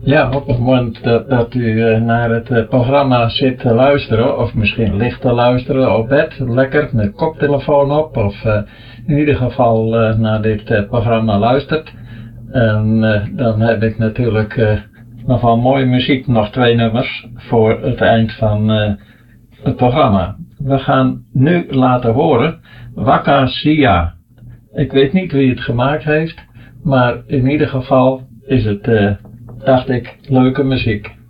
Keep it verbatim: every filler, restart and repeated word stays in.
Ja, op het moment dat, dat u uh, naar het uh, programma zit te luisteren, of misschien ligt te luisteren op bed, lekker met koptelefoon op, of uh, in ieder geval uh, naar dit uh, programma luistert. En uh, dan heb ik natuurlijk uh, nogal mooie muziek, nog twee nummers voor het eind van uh, het programma. We gaan nu laten horen Waka Sia. Ik weet niet wie het gemaakt heeft, maar in ieder geval is het, uh, dacht ik, leuke muziek.